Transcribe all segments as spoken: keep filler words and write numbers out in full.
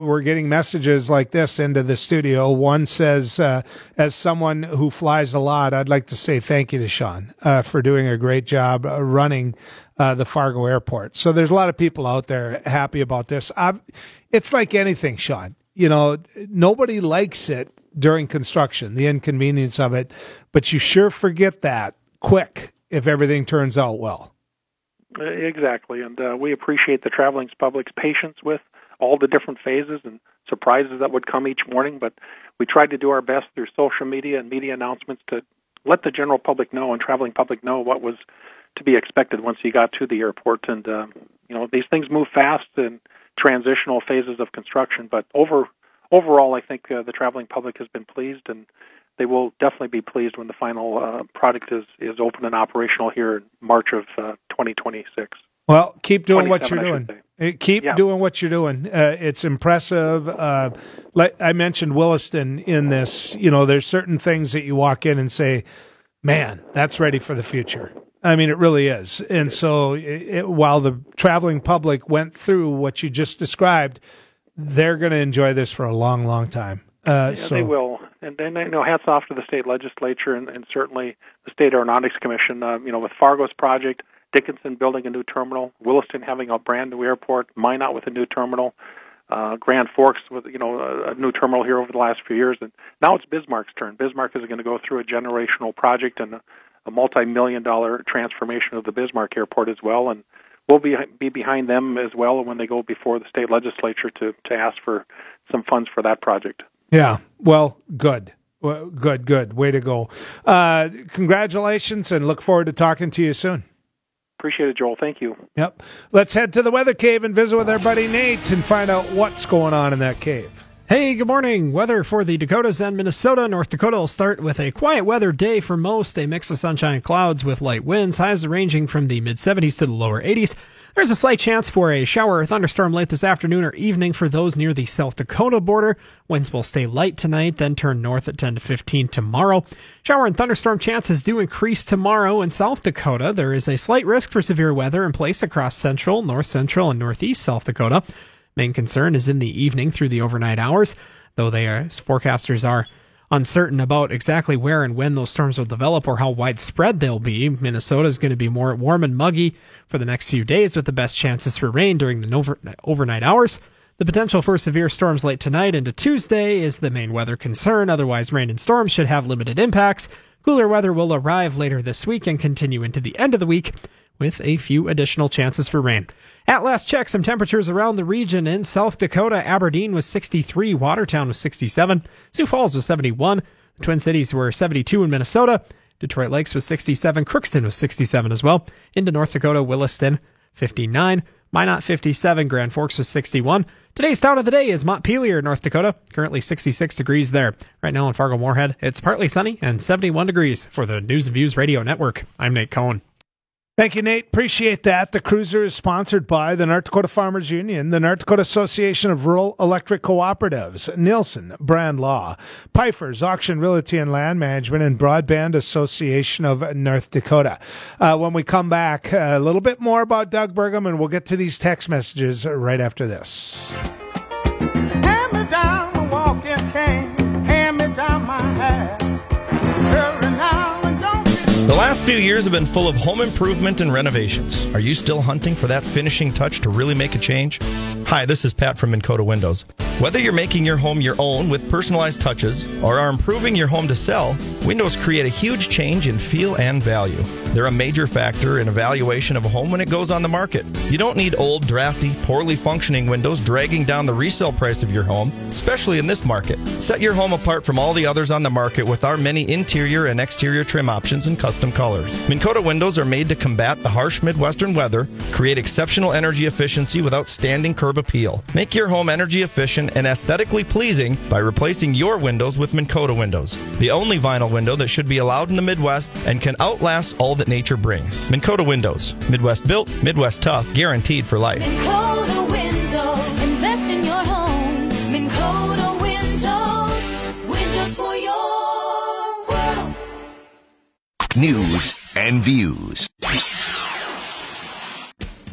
we're getting messages like this into the studio. One says, uh, as someone who flies a lot, I'd like to say thank you to Sean uh, for doing a great job uh, running uh, the Fargo Airport. So there's a lot of people out there happy about this. I've, it's like anything, Sean. You know, nobody likes it during construction, the inconvenience of it, but you sure forget that quick if everything turns out well. Exactly, and uh, we appreciate the traveling public's patience with all the different phases and surprises that would come each morning, but we tried to do our best through social media and media announcements to let the general public know and traveling public know what was to be expected once you got to the airport. And, uh, you know, these things move fast in transitional phases of construction, but over overall, I think uh, the traveling public has been pleased, and they will definitely be pleased when the final uh, product is, is open and operational here in March of uh, twenty twenty-six. Well, keep doing what you're doing. Keep yeah. doing what you're doing. Uh, it's impressive. Uh, like I mentioned Williston in this, you know, there's certain things that you walk in and say, man, that's ready for the future. I mean, it really is. And so it, it, while the traveling public went through what you just described, they're going to enjoy this for a long, long time. Uh, yeah, so. They will. And then, you know, hats off to the state legislature and, and certainly the State Aeronautics Commission. Uh, you know, with Fargo's project, Dickinson building a new terminal, Williston having a brand new airport, Minot with a new terminal, uh, Grand Forks with, you know, a, a new terminal here over the last few years. And now it's Bismarck's turn. Bismarck is going to go through a generational project and a, a multi-million dollar transformation of the Bismarck Airport as well. And we'll be be behind them as well when they go before the state legislature to, to ask for some funds for that project. Yeah, well, good. Well, good, good. Way to go. Uh, congratulations, and look forward to talking to you soon. Appreciate it, Joel. Thank you. Yep. Let's head to the weather cave and visit with our buddy Nate and find out what's going on in that cave. Hey, good morning. Weather for the Dakotas and Minnesota. North Dakota will start with a quiet weather day for most, a mix of sunshine and clouds with light winds, highs ranging from the mid-seventies to the lower eighties. There's a slight chance for a shower or thunderstorm late this afternoon or evening for those near the South Dakota border. Winds will stay light tonight, then turn north at ten to fifteen tomorrow. Shower and thunderstorm chances do increase tomorrow in South Dakota. There is a slight risk for severe weather in place across central, north central, and northeast South Dakota. Main concern is in the evening through the overnight hours, though they are, forecasters are uncertain about exactly where and when those storms will develop or how widespread they'll be. Minnesota is going to be more warm and muggy for the next few days with the best chances for rain during the over- overnight hours. The potential for severe storms late tonight into Tuesday is the main weather concern. Otherwise, rain and storms should have limited impacts. Cooler weather will arrive later this week and continue into the end of the week with a few additional chances for rain. At last check, some temperatures around the region in South Dakota. Aberdeen was sixty-three, Watertown was sixty-seven, Sioux Falls was seventy-one, the Twin Cities were seventy-two in Minnesota, Detroit Lakes was sixty-seven, Crookston was sixty-seven as well. Into North Dakota, Williston, fifty-nine, Minot fifty-seven, Grand Forks was sixty-one. Today's town of the day is Montpelier, North Dakota, currently sixty-six degrees there. Right now in Fargo-Moorhead, it's partly sunny and seventy-one degrees. For the News and Views Radio Network, I'm Nate Cohen. Thank you, Nate. Appreciate that. The cruiser is sponsored by the North Dakota Farmers Union, the North Dakota Association of Rural Electric Cooperatives, Nielsen Brand Law, Pfeiffer's Auction Realty and Land Management, and Broadband Association of North Dakota. Uh, when we come back, a little bit more about Doug Burgum, and we'll get to these text messages right after this. Hand me down a walking cane, hand me down my hat. Hurry now. The last few years have been full of home improvement and renovations. Are you still hunting for that finishing touch to really make a change? Hi, this is Pat from Minn Kota Windows. Whether you're making your home your own with personalized touches or are improving your home to sell, windows create a huge change in feel and value. They're a major factor in evaluation of a home when it goes on the market. You don't need old, drafty, poorly functioning windows dragging down the resale price of your home, especially in this market. Set your home apart from all the others on the market with our many interior and exterior trim options and custom colors. Minn Kota windows are made to combat the harsh Midwestern weather, create exceptional energy efficiency with outstanding curb appeal. Make your home energy efficient and aesthetically pleasing by replacing your windows with Minn Kota windows, the only vinyl window that should be allowed in the Midwest and can outlast all that nature brings. Minn Kota Windows, Midwest built, Midwest tough, guaranteed for life. Minn Kota Windows, invest in your home. Minn Kota Windows, windows for your world. News and Views.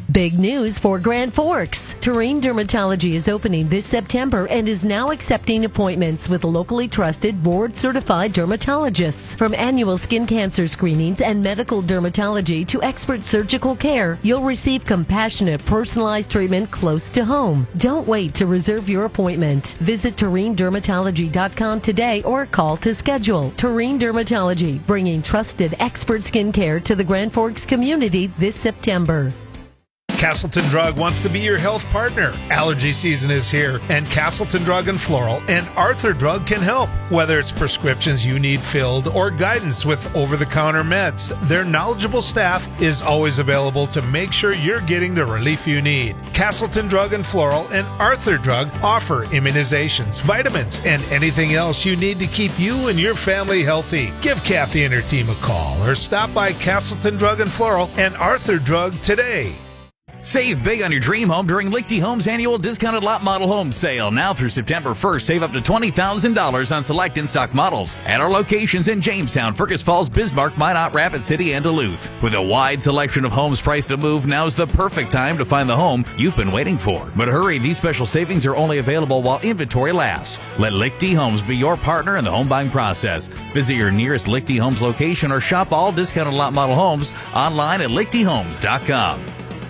Big news for Grand Forks. Terrain Dermatology is opening this September and is now accepting appointments with locally trusted, board-certified dermatologists. From annual skin cancer screenings and medical dermatology to expert surgical care, you'll receive compassionate, personalized treatment close to home. Don't wait to reserve your appointment. Visit terrain dermatology dot com today or call to schedule. Terrain Dermatology, bringing trusted, expert skin care to the Grand Forks community this September. Castleton Drug wants to be your health partner. Allergy season is here, and Castleton Drug and Floral and Arthur Drug can help. Whether it's prescriptions you need filled or guidance with over-the-counter meds, their knowledgeable staff is always available to make sure you're getting the relief you need. Castleton Drug and Floral and Arthur Drug offer immunizations, vitamins, and anything else you need to keep you and your family healthy. Give Kathy and her team a call or stop by Castleton Drug and Floral and Arthur Drug today. Save big on your dream home during Lichty Homes annual discounted lot model home sale. Now through September first, save up to twenty thousand dollars on select in-stock models at our locations in Jamestown, Fergus Falls, Bismarck, Minot, Rapid City, and Duluth. With a wide selection of homes priced to move, now's the perfect time to find the home you've been waiting for. But hurry, these special savings are only available while inventory lasts. Let Lichty Homes be your partner in the home buying process. Visit your nearest Lichty Homes location or shop all discounted lot model homes online at lichty homes dot com.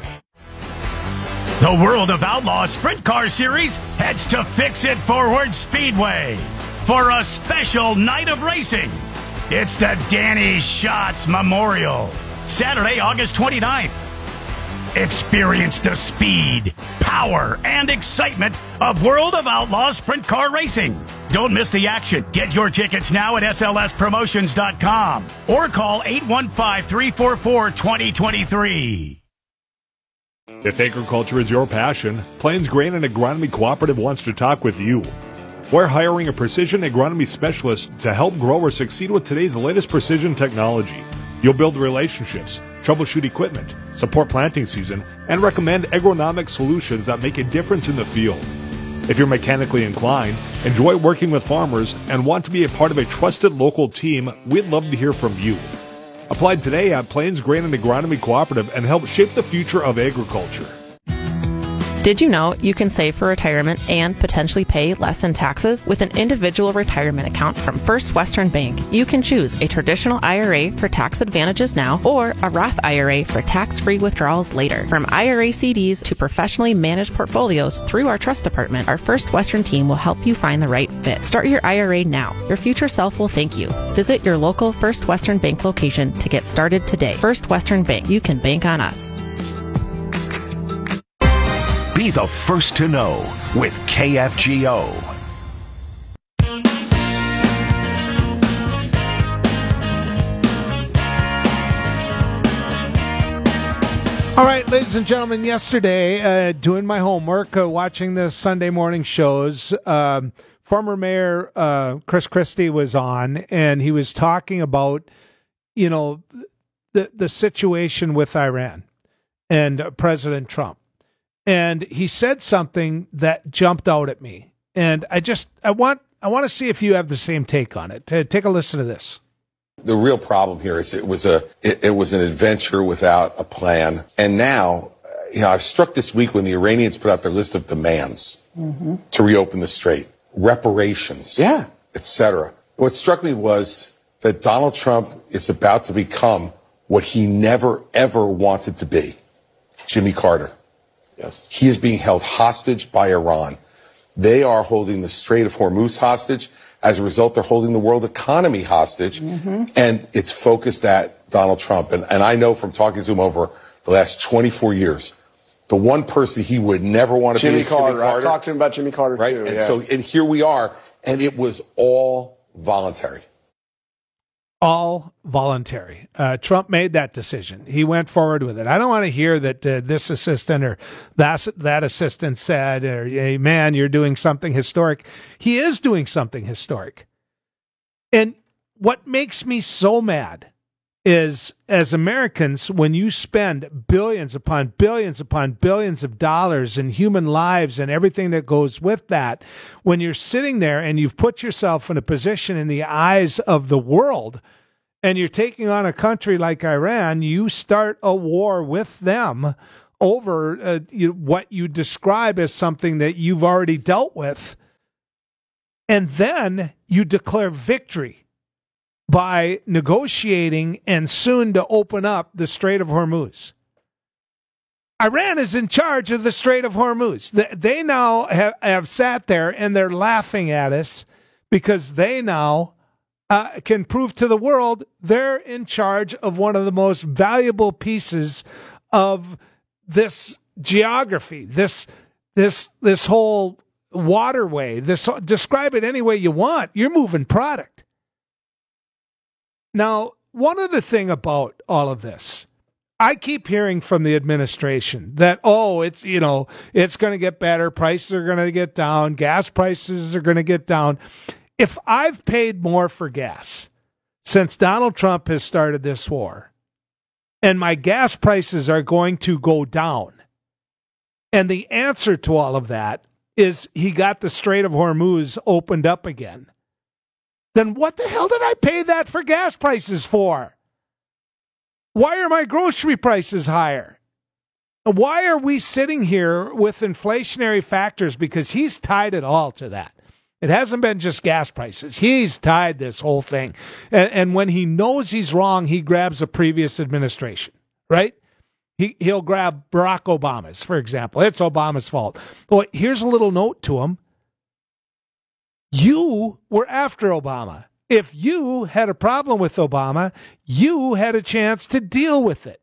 The World of Outlaws Sprint Car Series heads to Fix It Forward Speedway for a special night of racing. It's the Danny Schatz Memorial, Saturday, August twenty-ninth. Experience the speed, power, and excitement of World of Outlaws Sprint Car Racing. Don't miss the action. Get your tickets now at S L S promotions dot com or call eight one five, three four four, two zero two three. If agriculture is your passion, Plains Grain and Agronomy Cooperative wants to talk with you. We're hiring a precision agronomy specialist to help growers succeed with today's latest precision technology. You'll build relationships, troubleshoot equipment, support planting season, and recommend agronomic solutions that make a difference in the field. If you're mechanically inclined, enjoy working with farmers, and want to be a part of a trusted local team, we'd love to hear from you. Apply today at Plains Grain and Agronomy Cooperative and help shape the future of agriculture. Did you know you can save for retirement and potentially pay less in taxes with an individual retirement account from First Western Bank? You can choose a traditional I R A for tax advantages now or a Roth I R A for tax-free withdrawals later. From I R A C Ds to professionally managed portfolios through our trust department, our First Western team will help you find the right fit. Start your I R A now. Your future self will thank you. Visit your local First Western Bank location to get started today. First Western Bank. You can bank on us. Be the first to know with K F G O. All right, ladies and gentlemen, yesterday, uh, doing my homework, uh, watching the Sunday morning shows, um, former Mayor uh, Chris Christie was on, and he was talking about, you know, the the situation with Iran and uh, President Trump. And he said something that jumped out at me, and I just I want I want to see if you have the same take on it. Take a listen to this. The real problem here is it was a it, it was an adventure without a plan, and now you know I was struck this week when the Iranians put out their list of demands mm-hmm. to reopen the strait, reparations, yeah, et cetera. What struck me was that Donald Trump is about to become what he never ever wanted to be, Jimmy Carter. Yes. He is being held hostage by Iran. They are holding the Strait of Hormuz hostage. As a result, they're holding the world economy hostage. Mm-hmm. And it's focused at Donald Trump. And, and I know from talking to him over the last twenty-four years, the one person he would never want to Jimmy be is Carter. Jimmy Carter. I talked to him about Jimmy Carter, right? too. And yeah. so, and here we are. And it was all voluntary. All voluntary. Uh, Trump made that decision. He went forward with it. I don't want to hear that uh, this assistant or that, that assistant said, or, hey, man, you're doing something historic. He is doing something historic. And what makes me so mad is, as Americans, when you spend billions upon billions upon billions of dollars in human lives and everything that goes with that, when you're sitting there and you've put yourself in a position in the eyes of the world and you're taking on a country like Iran, you start a war with them over uh, you, what you describe as something that you've already dealt with, and then you declare victory by negotiating and soon to open up the Strait of Hormuz. Iran is in charge of the Strait of Hormuz. They now have, have sat there and they're laughing at us because they now uh, can prove to the world they're in charge of one of the most valuable pieces of this geography, this this this whole waterway. This describe it any way you want. You're moving product. Now, one other thing about all of this. I keep hearing from the administration that, oh, it's, you know, it's going to get better. Prices are going to get down. Gas prices are going to get down. If I've paid more for gas since Donald Trump has started this war, and my gas prices are going to go down, and the answer to all of that is he got the Strait of Hormuz opened up again, then what the hell did I pay that for gas prices for? Why are my grocery prices higher? Why are we sitting here with inflationary factors? Because he's tied it all to that. It hasn't been just gas prices. He's tied this whole thing. And, and when he knows he's wrong, he grabs a previous administration, right? He, he'll grab Barack Obama's, for example. It's Obama's fault. But here's a little note to him. You were after Obama. If you had a problem with Obama, you had a chance to deal with it.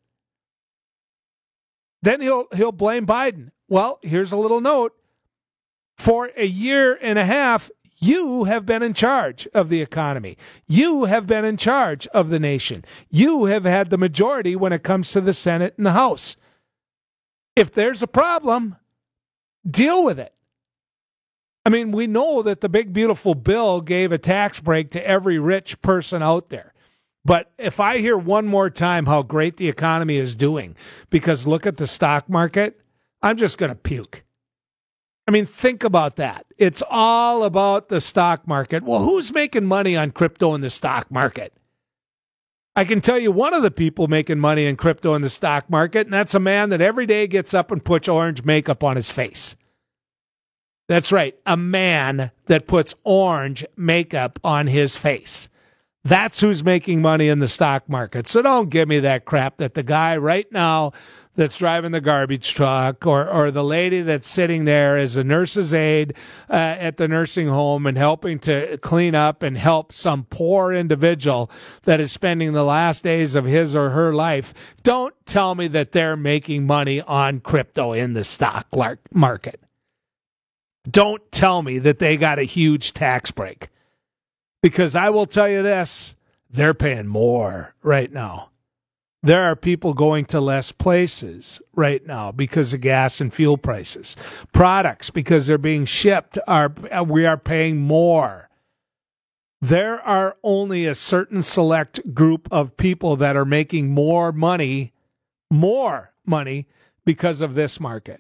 Then he'll he'll blame Biden. Well, here's a little note. For a year and a half, you have been in charge of the economy. You have been in charge of the nation. You have had the majority when it comes to the Senate and the House. If there's a problem, deal with it. I mean, we know that the big, beautiful bill gave a tax break to every rich person out there. But if I hear one more time how great the economy is doing, because look at the stock market, I'm just going to puke. I mean, think about that. It's all about the stock market. Well, who's making money on crypto in the stock market? I can tell you one of the people making money in crypto in the stock market, and that's a man that every day gets up and puts orange makeup on his face. That's right, a man that puts orange makeup on his face. That's who's making money in the stock market. So don't give me that crap that the guy right now that's driving the garbage truck or, or the lady that's sitting there as a nurse's aide uh, at the nursing home and helping to clean up and help some poor individual that is spending the last days of his or her life. Don't tell me that they're making money on crypto in the stock market. Don't tell me that they got a huge tax break. Because I will tell you this, they're paying more right now. There are people going to less places right now because of gas and fuel prices. Products, because they're being shipped, are we are paying more. There are only a certain select group of people that are making more money, more money because of this market.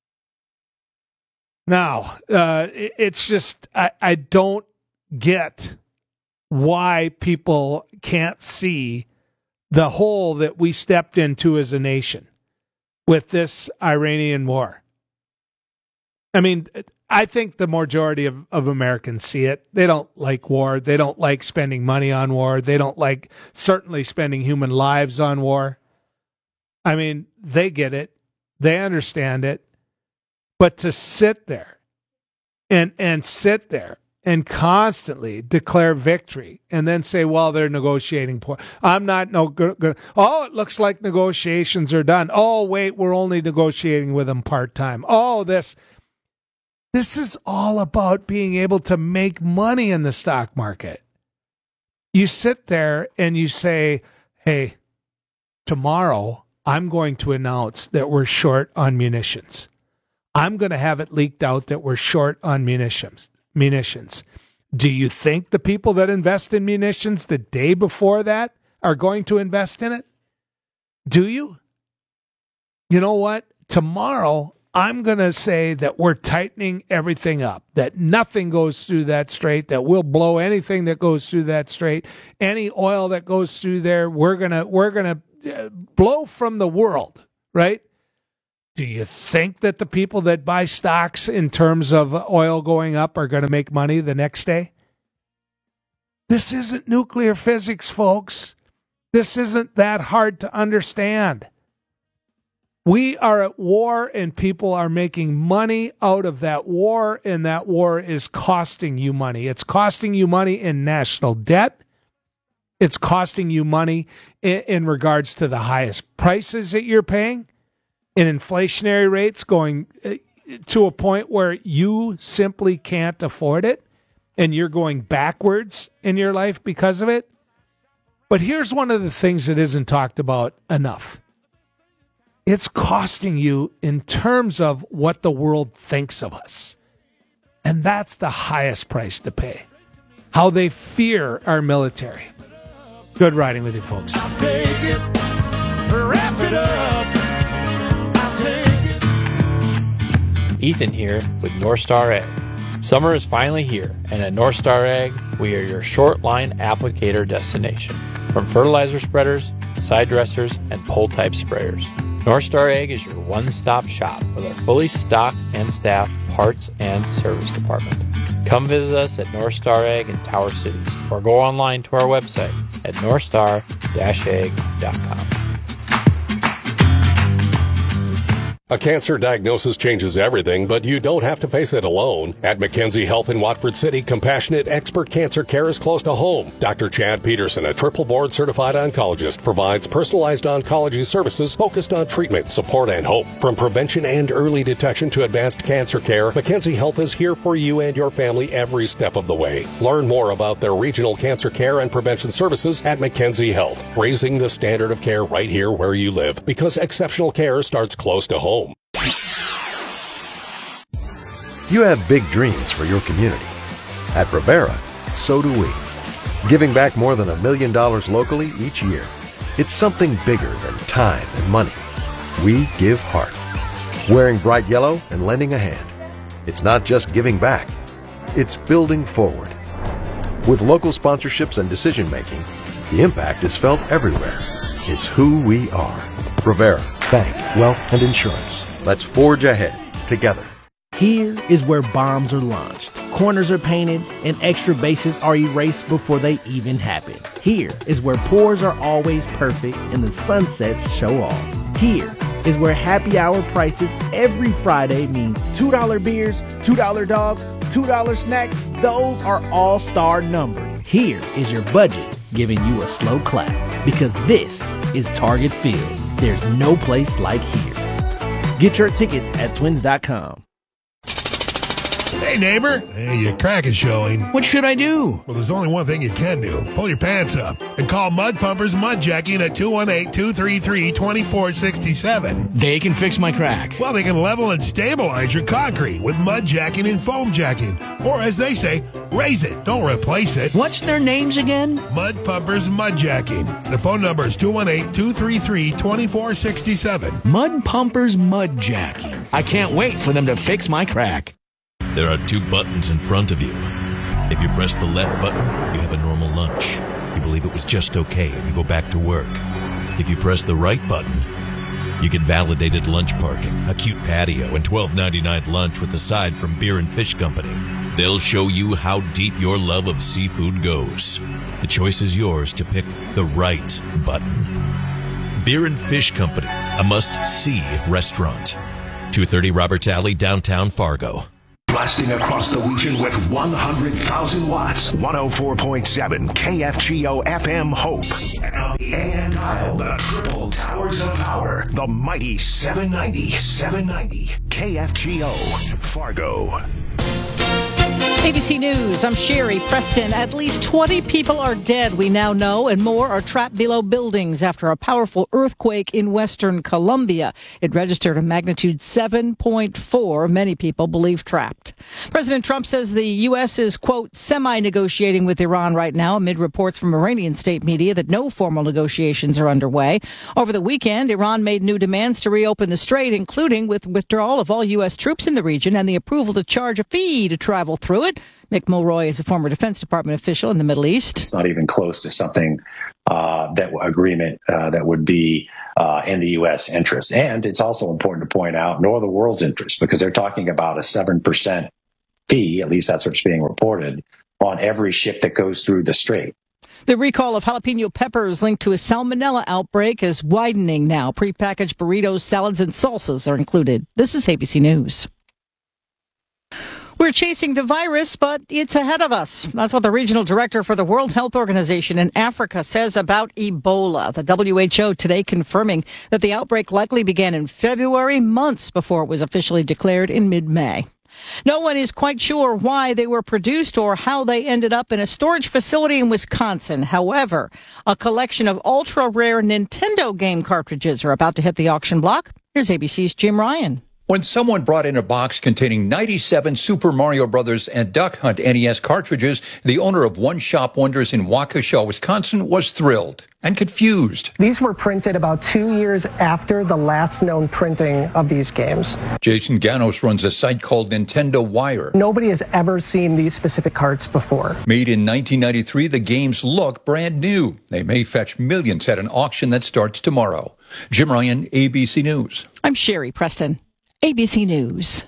Now, uh, it's just, I, I don't get why people can't see the hole that we stepped into as a nation with this Iranian war. I mean, I think the majority of, of Americans see it. They don't like war. They don't like spending money on war. They don't like certainly spending human lives on war. I mean, they get it. They understand it. But to sit there and and sit there and constantly declare victory and then say, well, they're negotiating. Poor. I'm not no good, good. Oh, it looks like negotiations are done. Oh, wait, we're only negotiating with them part-time. Oh, this. This is all about being able to make money in the stock market. You sit there and you say, hey, tomorrow I'm going to announce that we're short on munitions. I'm going to have it leaked out that we're short on munitions. Munitions. Do you think the people that invest in munitions the day before that are going to invest in it? Do you? You know what? Tomorrow, I'm going to say that we're tightening everything up, that nothing goes through that strait, that we'll blow anything that goes through that strait. Any oil that goes through there, we're going to we're going to blow from the world, right? Do you think that the people that buy stocks in terms of oil going up are going to make money the next day? This isn't nuclear physics, folks. This isn't that hard to understand. We are at war, and people are making money out of that war, and that war is costing you money. It's costing you money in national debt. It's costing you money in, in regards to the highest prices that you're paying, in inflationary rates going to a point where you simply can't afford it, and you're going backwards in your life because of it. But here's one of the things that isn't talked about enough. It's costing you in terms of what the world thinks of us. And that's the highest price to pay. How they fear our military. Good riding with you, folks. I'll take it, wrap it up. I'll take it. Ethan here with North Star Ag. Summer is finally here, and at North Star Ag, we are your short line applicator destination. From fertilizer spreaders, side dressers, and pole type sprayers. North Star Ag is your one-stop shop with our fully stocked and staffed parts and service department. Come visit us at North Star Ag in Tower Cities, or go online to our website at north star dash ag dot com. A cancer diagnosis changes everything, but you don't have to face it alone. At McKenzie Health in Watford City, compassionate expert cancer care is close to home. Doctor Chad Peterson, a triple board certified oncologist, provides personalized oncology services focused on treatment, support, and hope. From prevention and early detection to advanced cancer care, McKenzie Health is here for you and your family every step of the way. Learn more about their regional cancer care and prevention services at McKenzie Health, raising the standard of care right here where you live, because exceptional care starts close to home. You have big dreams for your community. At Rivera, so do we. Giving back more than a million dollars locally each year. It's something bigger than time and money. We give heart. Wearing bright yellow and lending a hand. It's not just giving back. It's building forward. With local sponsorships and decision making, the impact is felt everywhere. It's who we are. Rivera, Bank, Wealth, and Insurance. Let's forge ahead together. Here is where bombs are launched, corners are painted, and extra bases are erased before they even happen. Here is where pours are always perfect and the sunsets show off. Here is where happy hour prices every Friday means two dollar beers, two dollar dogs, two dollar snacks. Those are all-star numbered. Here is your budget giving you a slow clap, because this is Target Field. There's no place like here. Get your tickets at twins dot com. Hey, neighbor. Hey, your crack is showing. What should I do? Well, there's only one thing you can do. Pull your pants up and call Mud Pumpers Mud Jacking at two one eight, two three three, two four six seven. They can fix my crack. Well, they can level and stabilize your concrete with mud jacking and foam jacking. Or, as they say, raise it, don't replace it. What's their names again? Mud Pumpers Mud Jacking. The phone number is two one eight, two three three, two four six seven. Mud Pumpers Mud Jacking. I can't wait for them to fix my crack. There are two buttons in front of you. If you press the left button, you have a normal lunch. You believe it was just okay and you go back to work. If you press the right button, you get validated lunch parking, a cute patio, and twelve ninety-nine lunch with a side from Beer and Fish Company. They'll show you how deep your love of seafood goes. The choice is yours to pick the right button. Beer and Fish Company, a must-see restaurant. two thirty Roberts Alley, downtown Fargo. Blasting across the region with one hundred thousand watts. one oh four point seven K F G O F M Hope. And on the A and dial, the triple towers of power. The mighty seven ninety, seven ninety K F G O Fargo. A B C News, I'm Sherry Preston. At least twenty people are dead, we now know, and more are trapped below buildings after a powerful earthquake in western Colombia. It registered a magnitude seven point four. Many people believe trapped. President Trump says the U S is, quote, semi-negotiating with Iran right now amid reports from Iranian state media that no formal negotiations are underway. Over the weekend, Iran made new demands to reopen the strait, including with withdrawal of all U S troops in the region and the approval to charge a fee to travel through it. President. Mick Mulroy is a former Defense Department official in the Middle East. It's not even close to something uh, that agreement uh, that would be uh, in the U S interest. And it's also important to point out, nor the world's interest, because they're talking about a seven percent fee, at least that's what's being reported, on every ship that goes through the strait. The recall of jalapeno peppers linked to a salmonella outbreak is widening now. Prepackaged burritos, salads, and salsas are included. This is A B C News. We're chasing the virus, but it's ahead of us. That's what the regional director for the World Health Organization in Africa says about Ebola. The W H O today confirming that the outbreak likely began in February, months before it was officially declared in mid-May. No one is quite sure why they were produced or how they ended up in a storage facility in Wisconsin. However, a collection of ultra-rare Nintendo game cartridges are about to hit the auction block. Here's A B C's Jim Ryan. When someone brought in a box containing ninety-seven Super Mario Brothers and Duck Hunt N E S cartridges, the owner of One Shop Wonders in Waukesha, Wisconsin, was thrilled and confused. These were printed about two years after the last known printing of these games. Jason Ganos runs a site called Nintendo Wire. Nobody has ever seen these specific carts before. Made in nineteen ninety-three, the games look brand new. They may fetch millions at an auction that starts tomorrow. Jim Ryan, A B C News. I'm Sherry Preston. A B C News.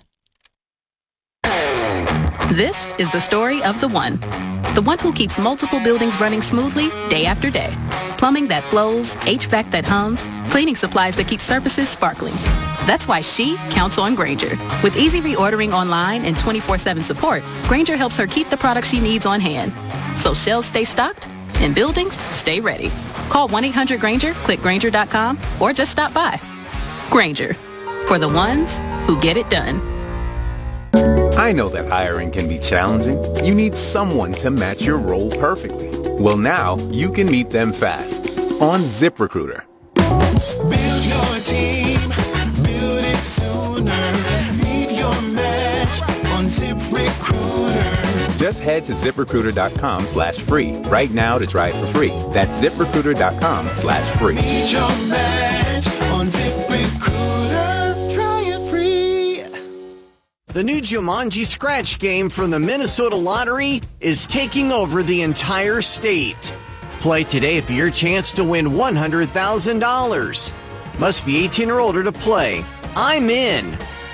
This is the story of the one. The one who keeps multiple buildings running smoothly day after day. Plumbing that flows, H V A C that hums, cleaning supplies that keep surfaces sparkling. That's why she counts on Grainger. With easy reordering online and twenty-four seven support, Grainger helps her keep the products she needs on hand. So shelves stay stocked and buildings stay ready. Call one eight hundred Grainger, click Grainger dot com, or just stop by. Grainger. For the ones who get it done. I know that hiring can be challenging. You need someone to match your role perfectly. Well, now you can meet them fast on ZipRecruiter. Build your team, build it sooner. Meet your match on ZipRecruiter. Just head to ZipRecruiter.com slash free right now to try it for free. That's ZipRecruiter.com slash free. Meet your match on ZipRecruiter. Try it free. The new Jumanji Scratch game from the Minnesota Lottery is taking over the entire state. Play today for your chance to win one hundred thousand dollars. Must be eighteen or older to play. I'm in.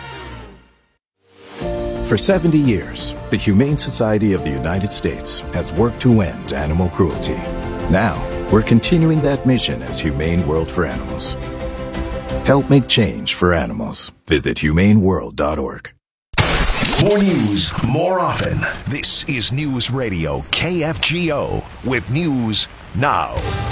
For seventy years, the Humane Society of the United States has worked to end animal cruelty. Now, we're continuing that mission as Humane World for Animals. Help make change for animals. Visit humane world dot org. More news, more often. This is News Radio K F G O with news now.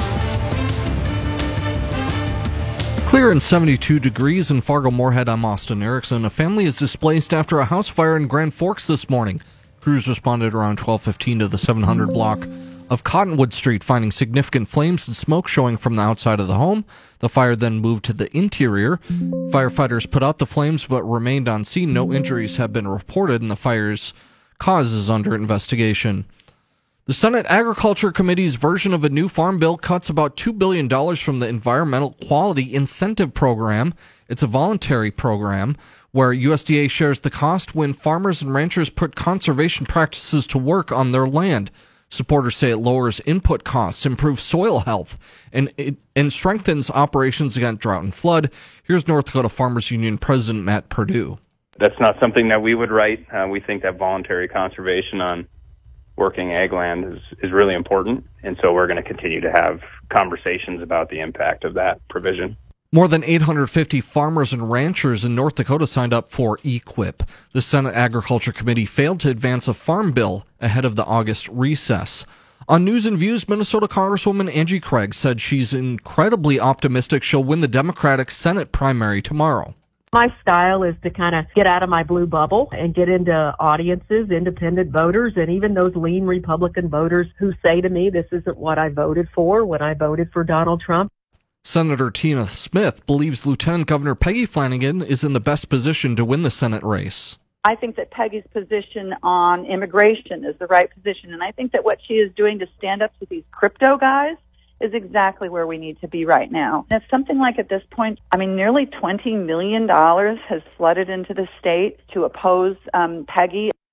Clear and seventy-two degrees in Fargo-Moorhead. I'm Austin Erickson. A family is displaced after a house fire in Grand Forks this morning. Crews responded around twelve fifteen to the seven hundred block of Cottonwood Street, finding significant flames and smoke showing from the outside of the home. The fire then moved to the interior. Firefighters put out the flames but remained on scene. No injuries have been reported, and the fire's cause is under investigation. The Senate Agriculture Committee's version of a new farm bill cuts about two billion dollars from the Environmental Quality Incentive Program. It's a voluntary program where U S D A shares the cost when farmers and ranchers put conservation practices to work on their land. Supporters say it lowers input costs, improves soil health, and it, and strengthens operations against drought and flood. Here's North Dakota Farmers Union President Matt Perdue. That's not something that we would write. Uh, we think that voluntary conservation on working ag land is, is really important, and so we're going to continue to have conversations about the impact of that provision. More than eight hundred fifty farmers and ranchers in North Dakota signed up for E Q I P. The Senate Agriculture Committee failed to advance a farm bill ahead of the August recess. On News and Views, Minnesota Congresswoman Angie Craig said she's incredibly optimistic she'll win the Democratic Senate primary tomorrow. My style is to kind of get out of my blue bubble and get into audiences, independent voters, and even those lean Republican voters who say to me, this isn't what I voted for when I voted for Donald Trump. Senator Tina Smith believes Lieutenant Governor Peggy Flanagan is in the best position to win the Senate race. I think that Peggy's position on immigration is the right position, and I think that what she is doing to stand up to these crypto guys is exactly where we need to be right now. And it's something like at this point, I mean, nearly twenty million dollars has flooded into the state to oppose um, Peggy.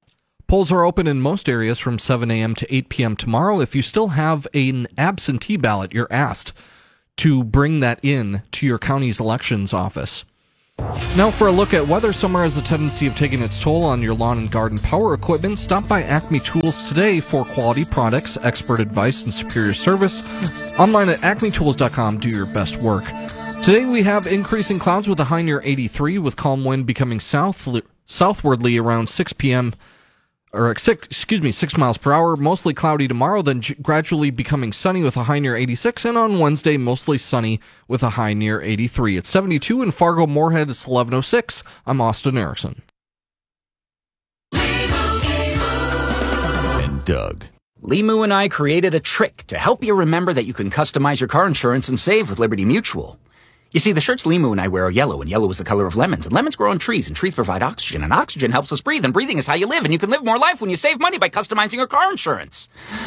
Polls are open in most areas from seven a.m. to eight p.m. tomorrow. If you still have an absentee ballot, you're asked to bring that in to your county's elections office. Now for a look at weather. Summer has a tendency of taking its toll on your lawn and garden power equipment. Stop by Acme Tools today for quality products, expert advice, and superior service. Online at acme tools dot com. Do your best work. Today we have increasing clouds with a high near eighty-three, with calm wind becoming south southwardly around six p.m. or six, excuse me, six miles per hour. Mostly cloudy tomorrow, then g- gradually becoming sunny with a high near eighty-six, and on Wednesday mostly sunny with a high near eighty-three. It's seventy-two in Fargo Moorhead. It's eleven oh six. I'm Austin Erickson. And Doug. Limu and I created a trick to help you remember that you can customize your car insurance and save with Liberty Mutual. You see, the shirts Limu and I wear are yellow, and yellow is the color of lemons, and lemons grow on trees, and trees provide oxygen, and oxygen helps us breathe, and breathing is how you live, and you can live more life when you save money by customizing your car insurance.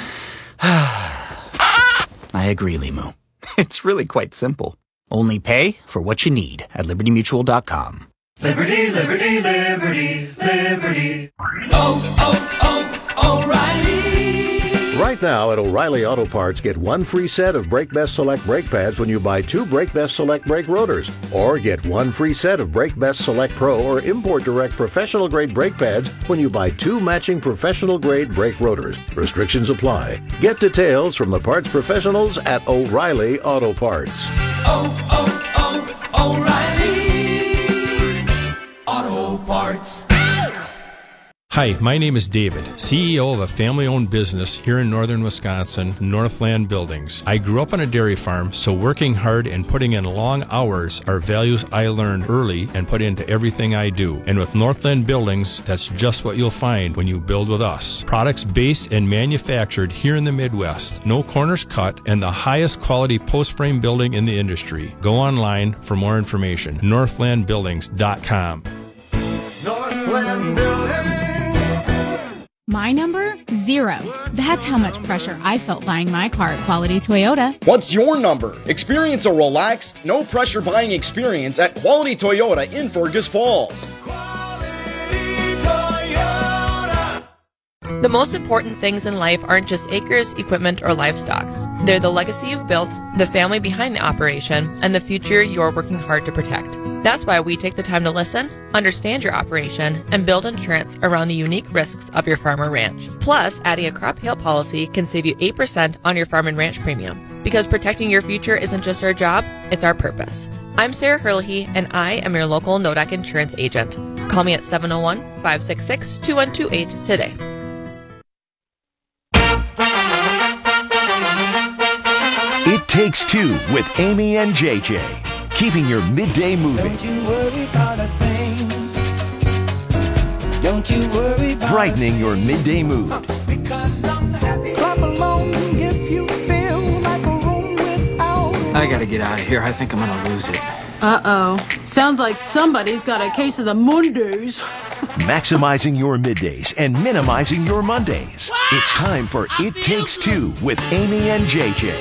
I agree, Limu. It's really quite simple. Only pay for what you need at liberty mutual dot com. Liberty, liberty, liberty, liberty. Oh, oh, oh, O'Reilly. Right now at O'Reilly Auto Parts, get one free set of Brake Best Select brake pads when you buy two Brake Best Select brake rotors. Or get one free set of Brake Best Select Pro or Import Direct professional grade brake pads when you buy two matching professional grade brake rotors. Restrictions apply. Get details from the parts professionals at O'Reilly Auto Parts. Oh, oh, oh, O'Reilly Auto Parts. Hi, my name is David, C E O of a family-owned business here in northern Wisconsin, Northland Buildings. I grew up on a dairy farm, so working hard and putting in long hours are values I learned early and put into everything I do. And with Northland Buildings, that's just what you'll find when you build with us. Products based and manufactured here in the Midwest, no corners cut, and the highest quality post-frame building in the industry. Go online for more information, northland buildings dot com. Northland Buildings. My number? Zero. That's how much pressure I felt buying my car at Quality Toyota. What's your number? Experience a relaxed, no-pressure buying experience at Quality Toyota in Fergus Falls. The most important things in life aren't just acres, equipment, or livestock. They're the legacy you've built, the family behind the operation, and the future you're working hard to protect. That's why we take the time to listen, understand your operation, and build insurance around the unique risks of your farm or ranch. Plus, adding a crop hail policy can save you eight percent on your farm and ranch premium. Because protecting your future isn't just our job, it's our purpose. I'm Sarah Herlihy, and I am your local N O D A C insurance agent. Call me at seven oh one, five six six, two one two eight today. It Takes Two with Amy and J J. Keeping your midday moving. Don't you worry about a thing. Don't you worry about brightening your midday mood. Because I'm happy. Clap along if you feel like a room without. I gotta get out of here. I think I'm gonna lose it. Uh-oh. Sounds like somebody's got a case of the Mondays. Maximizing your middays and minimizing your Mondays. It's time for It Takes Two with Amy and J J.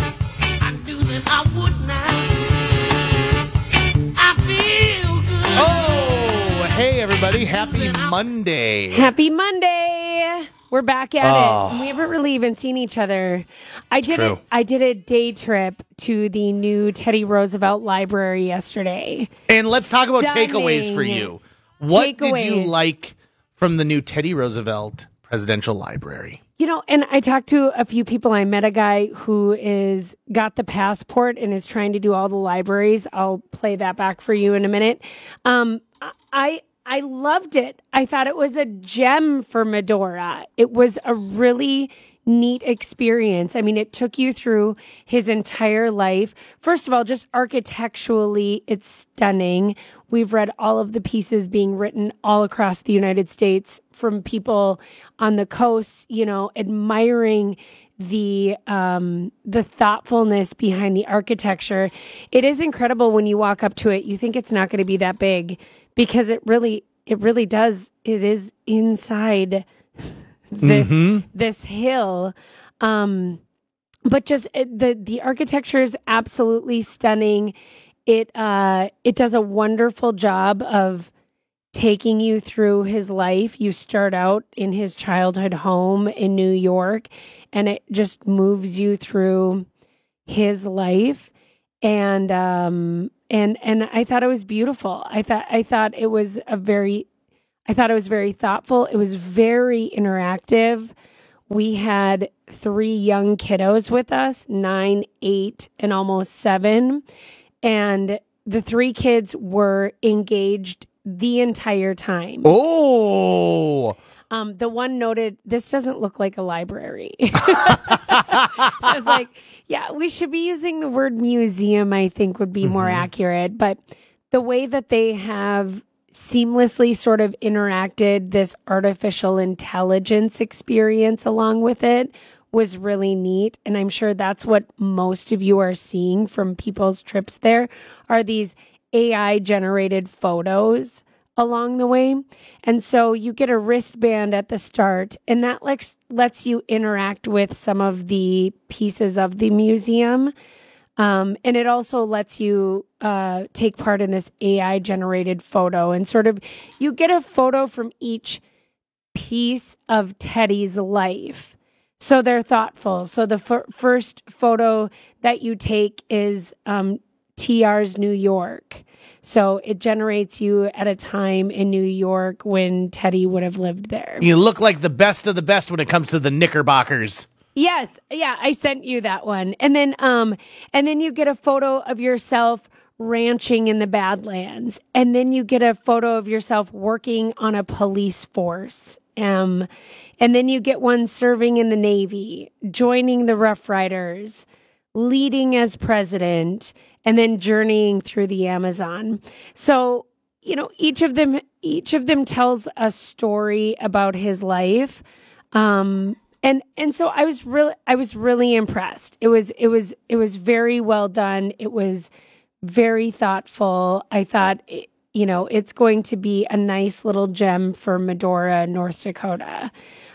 Oh, hey everybody, happy Monday. Happy Monday. We're back at oh. it. We haven't really even seen each other. I It's did true. A, I did a day trip to the new Teddy Roosevelt Library yesterday. And let's talk about Stunning. takeaways for you. What did you Takeaways. like from the new Teddy Roosevelt Presidential Library? You know, and I talked to a few people. I met a guy who is got the passport and is trying to do all the libraries. I'll play that back for you in a minute. Um, I I loved it. I thought it was a gem for Medora. It was a really neat experience. I mean, it took you through his entire life. First of all, just architecturally, it's stunning. We've read all of the pieces being written all across the United States from people on the coast, you know, admiring the um, the thoughtfulness behind the architecture. It is incredible when you walk up to it. You think it's not going to be that big because it really, it really does. It is inside this Mhm. this hill. Um, but just it, the the architecture is absolutely stunning. It uh it does a wonderful job of taking you through his life. You start out in his childhood home in New York, and it just moves you through his life. And um and and I thought it was beautiful. I thought I thought it was a very I thought it was very thoughtful. It was very interactive. We had three young kiddos with us, nine, eight, and almost seven. And the three kids were engaged the entire time. Oh! Um, the one noted, this doesn't look like a library. I was like, yeah, we should be using the word museum, I think would be mm-hmm. more accurate. But the way that they have seamlessly sort of interacted this artificial intelligence experience along with it was really neat. And I'm sure that's what most of you are seeing from people's trips there are these A I generated photos along the way. And so you get a wristband at the start, and that lets, lets you interact with some of the pieces of the museum. Um, and it also lets you uh, take part in this A I generated photo, and sort of you get a photo from each piece of Teddy's life. So they're thoughtful. So the f- first photo that you take is um, T R's New York. So it generates you at a time in New York when Teddy would have lived there. You look like the best of the best when it comes to the Knickerbockers. Yes, yeah, I sent you that one. And then um and then you get a photo of yourself ranching in the Badlands. And then you get a photo of yourself working on a police force. Um and then you get one serving in the Navy, joining the Rough Riders, leading as president, and then journeying through the Amazon. So, you know, each of them each of them tells a story about his life. Um And and so I was really I was really impressed. It was it was it was very well done. It was very thoughtful. I thought, it, you know, it's going to be a nice little gem for Medora, North Dakota.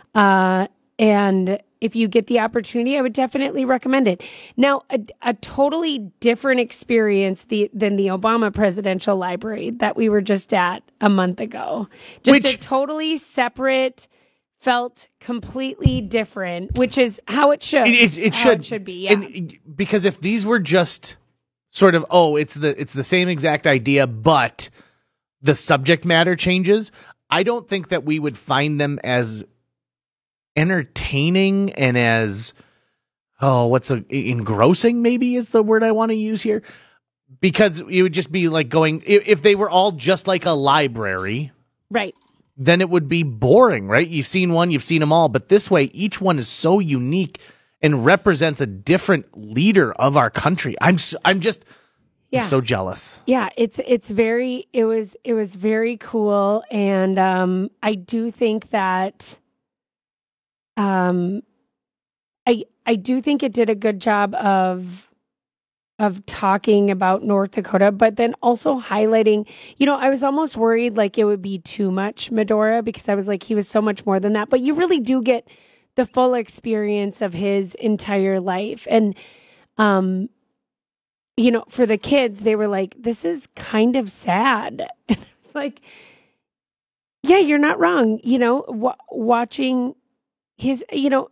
Uh, and if you get the opportunity, I would definitely recommend it. Now, a, a totally different experience the, than the Obama Presidential Library that we were just at a month ago. Just Which... a totally separate. Felt completely different, which is how it should. It, it, it should. It should be, yeah. And, because if these were just sort of, oh, it's the it's the same exact idea, but the subject matter changes, I don't think that we would find them as entertaining and as, oh, what's a, engrossing maybe is the word I want to use here. Because it would just be like going, if, if they were all just like a library. Right. Then it would be boring, right? You've seen one, you've seen them all. But this way, each one is so unique and represents a different leader of our country. I'm so, I'm just yeah. I'm so jealous. Yeah, it's it's very it was it was very cool, and um, I do think that um, I I do think it did a good job of. of talking about North Dakota, but then also highlighting, you know, I was almost worried like it would be too much Medora because I was like, he was so much more than that, but you really do get the full experience of his entire life. And, um, you know, for the kids, they were like, this is kind of sad. And it's like, yeah, you're not wrong. You know, w- watching his, you know,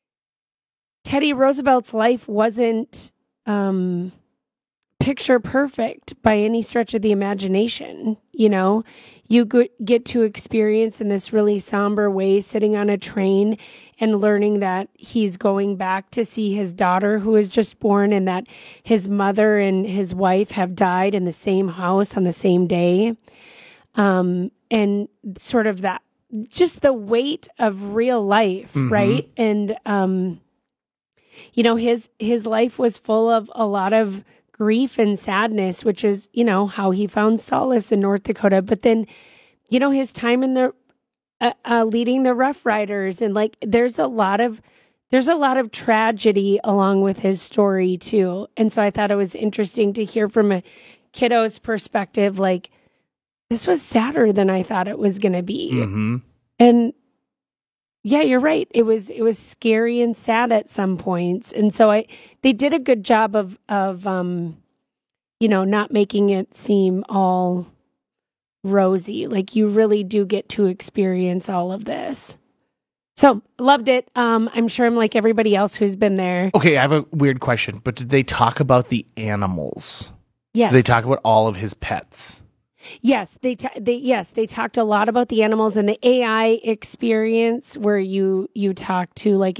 Teddy Roosevelt's life wasn't, Um, picture perfect by any stretch of the imagination. You know, you get to experience in this really somber way sitting on a train and learning that he's going back to see his daughter who was just born, and that his mother and his wife have died in the same house on the same day. Um, and sort of that, just the weight of real life, mm-hmm. right? And, um, you know, his his life was full of a lot of grief and sadness, which is, you know, how he found solace in North Dakota. But then, you know, his time in the uh, uh, leading the Rough Riders, and like there's a lot of there's a lot of tragedy along with his story too. And so I thought it was interesting to hear from a kiddo's perspective, like this was sadder than I thought it was going to be. Mm-hmm. And yeah, you're right. It was it was scary and sad at some points, and so I they did a good job of of um, you know, not making it seem all rosy. Like you really do get to experience all of this. So loved it. Um, I'm sure I'm like everybody else who's been there. Okay, I have a weird question, but did they talk about the animals? Yes. Did they talk about all of his pets? Yes, they ta- they yes they talked a lot about the animals and the A I experience where you you talk to like